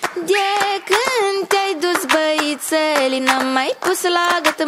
De când te-ai dus, băițeli, n-am mai pus la gât